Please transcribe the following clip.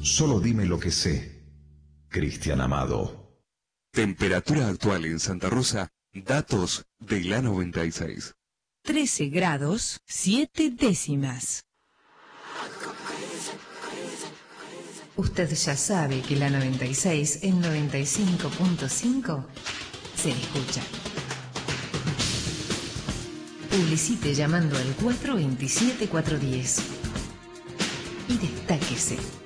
Solo dime lo que sé, Cristian Amado. Temperatura actual en Santa Rosa, datos de la 96. 13 grados, 7 décimas. Usted ya sabe que la 96 en 95.5 se escucha. Publicite llamando al 427-410 y destáquese.